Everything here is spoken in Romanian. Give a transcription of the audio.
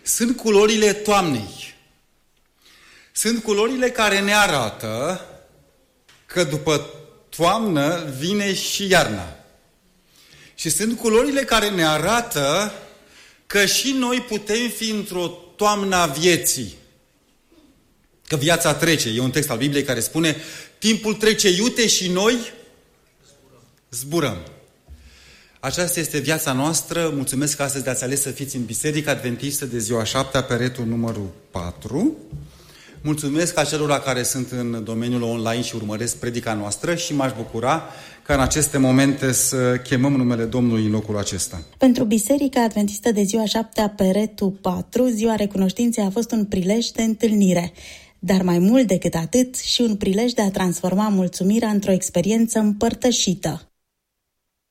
sunt culorile toamnei. Sunt culorile care ne arată că după toamnă vine și iarna. Și sunt culorile care ne arată că și noi putem fi într-o toamnă a vieții. Că viața trece. E un text al Bibliei care spune: timpul trece iute și noi zburăm. Aceasta este viața noastră. Mulțumesc că astăzi ați ales să fiți în Biserica Adventistă de ziua 7-a, peretul numărul 4. Mulțumesc acelora care sunt în domeniul online și urmăresc predica noastră și m-aș bucura ca în aceste momente să chemăm numele Domnului în locul acesta. Pentru Biserica Adventistă de ziua 7-a, peretul 4, ziua recunoștinței a fost un prilej de întâlnire, dar mai mult decât atât și un prilej de a transforma mulțumirea într-o experiență împărtășită.